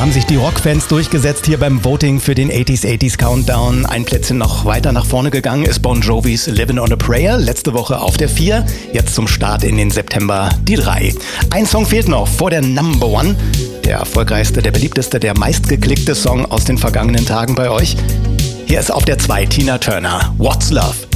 haben sich die Rockfans durchgesetzt hier beim Voting für den 80s Countdown. Ein Plätzchen noch weiter nach vorne gegangen ist Bon Jovis Livin' on a Prayer. Letzte Woche auf der 4, jetzt zum Start in den September die 3. Ein Song fehlt noch vor der Number One. Der erfolgreichste, der beliebteste, der meistgeklickte Song aus den vergangenen Tagen bei euch. Hier ist auf der 2 Tina Turner, What's Love?